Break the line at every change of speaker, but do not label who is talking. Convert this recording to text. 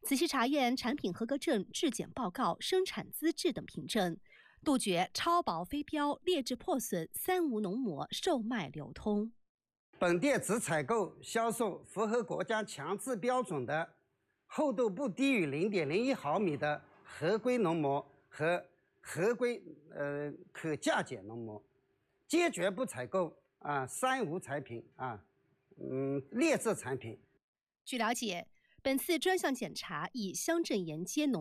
仔细查验产品合格证、质检报告、生产资质等凭证，杜绝超薄非标、劣质破损、三无农膜售卖流通。
本店只采购销售符合国家强制标准的、厚度不低于0.01毫米的合规农膜和合规可降解农膜，坚决不采购三无产品劣质产品。
据了解，本次专项检查以乡镇沿街农